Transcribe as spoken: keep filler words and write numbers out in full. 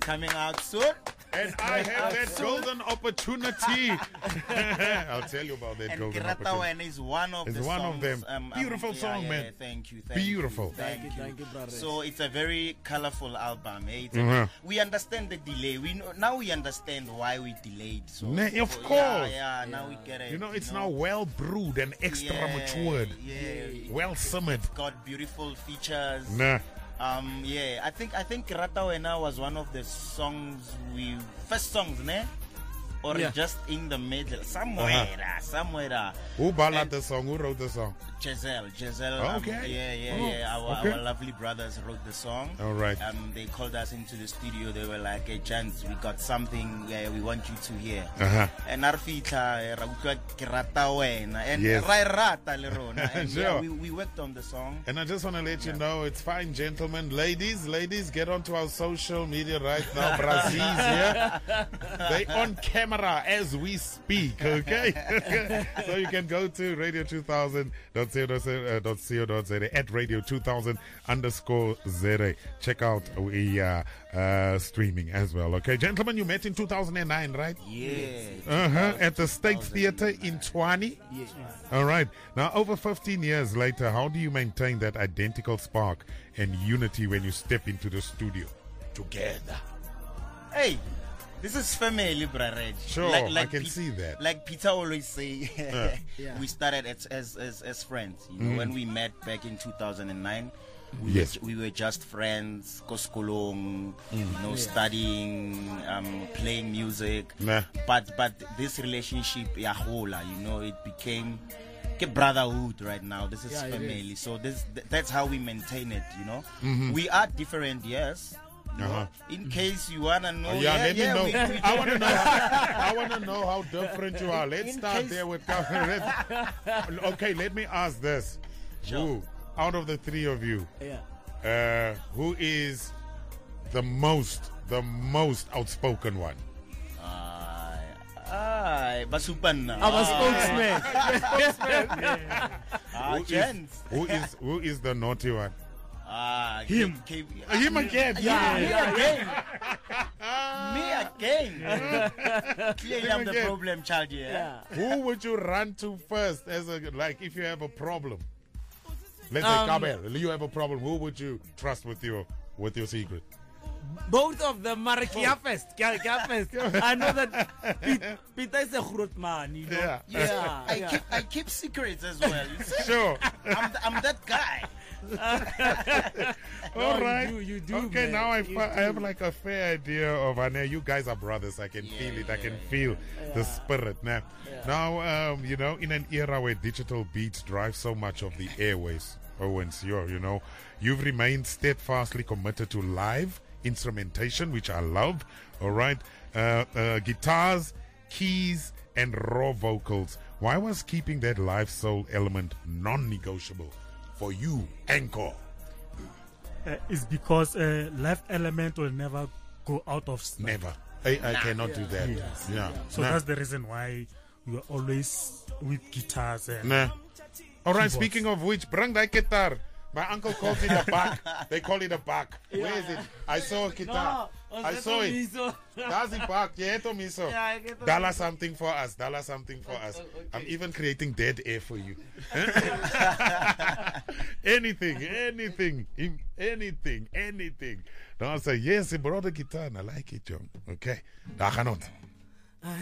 coming out soon. And I have that golden opportunity. I'll tell you about that And golden Kirata opportunity. Wena is one of It's the one songs. of them. Um, um, Beautiful yeah, song, yeah, man. Thank you. Thank Beautiful. You, thank, Thank you, you. thank you, brother. So it's a very colorful album. Eh? It's a- Mhm. We understand the delay. We know, now we understand why we delayed. So, Ne- of so, course. Yeah, yeah, now we get it. You know, it's you now well brewed and extra yeah, matured. Yeah. Well simmered. Got beautiful features. Nah. Um, yeah, I think I think Kirata Wena was one of the songs we first songs, ne? Or Yeah. just in the middle, somewhere, Uh-huh. uh, somewhere. uh, Who ballad And- the song? Who wrote the song? Giselle, Giselle. um, Okay. yeah, yeah, Oh, yeah. Our, okay. our lovely brothers wrote the song. All right. Um, they called us into the studio. They were like, "Hey, Chance, we got something uh, we want you to hear." Uh-huh. And Arfita, ra utlwa ke rata wena. And Yes. ra e rata le rona. And yeah, Sure. we, we worked on the song. And I just want to let you know, it's fine, gentlemen. Ladies, ladies, get onto our social media right now. Brazil's here. They on camera as we speak, okay? So you can go to radio two thousand dot co dot za at radio two thousand underscore za. Check out we uh, uh, streaming as well, okay? Gentlemen, you met in two thousand nine, right? Yeah. Uh-huh. At the State Theatre in Tshwane. Yeah. All right. Now, over fifteen years later, how do you maintain that identical spark and unity when you step into the studio together? Hey, this is family, brother. Sure, I can see that. Like Peter always say, Yeah. we started as as, as, as friends. You know, when we met back in two thousand nine, we, Yes. were, we were just friends, koskolong, you know, studying, um, playing music. Nah. But but this relationship, yahola, you know, it became ke brotherhood right now. This is Yeah, it family. So this th- that's how we maintain it. You know, we are different, yes. You know, Uh-huh. in case you wanna know, Oh, yeah, let me know. we- we- I want to know. I want to know how different you are. Let's In start case- there with. let's- okay, let me ask this: Sure. Who, out of the three of you, Yeah. uh, who is the most, the most outspoken one? Ay, ay, basupan na. I'm a spokesman. Ah, Who is, gents. who is who is the naughty one? Ah, Him. K- K- Him again. Yeah, me yeah, again. Me again. Clearly, I'm the again. problem child here. Yeah. Who would you run to first as a like if you have a problem? Let's say Um, Kabel, you have a problem. Who would you trust with your with your secret? Both of them, Mara Kia first. Kia, Kia first. I know that Pe- Peter is a groot man, you know. Yeah. Yeah. I yeah. keep I keep secrets as well. You see? Sure. I'm, th- I'm that guy. All you right. do, you do, okay, man. now I, You fi- I have do. like a fair idea of. I know you guys are brothers. I can Yeah, feel it. I can yeah, feel the spirit now. Yeah. Now, um, you know, in an era where digital beats drive so much of the airways, Owens, you're, you know, you've remained steadfastly committed to live instrumentation, which I love. All right, uh, uh, guitars, keys, and raw vocals. Why was keeping that live soul element non-negotiable for you, Encore? Uh, it's because uh, left element will never go out of style. Never. I, I cannot do that. Yes. Yeah. So Nah. that's the reason why we are always with guitars. And Nah. All right. Keyboards. Speaking of which, bring that guitar. My uncle calls it a back. They call it a back. Where is it? I saw a guitar. I saw it. That's the back. Yeah, to me so. Yeah, I get to Dollar something for us. Dollar something for us. okay. I'm even creating dead air for you. anything, anything, im- anything, anything. Now I say yes, he brought a guitar and I like it, John. Okay. Daar gaan ons.